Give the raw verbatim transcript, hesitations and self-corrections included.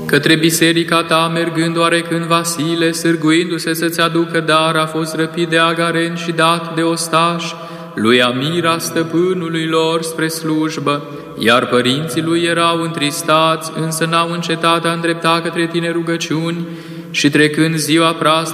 Către biserica ta, mergând oarecând Vasile, sârguindu-se să-ți aducă dar, a fost răpit de agaren și dat de ostași lui Amira, stăpânului lor, spre slujbă, iar părinții lui erau întristați, însă n-au încetat a îndrepta către tine rugăciuni, și trecând ziua praznică,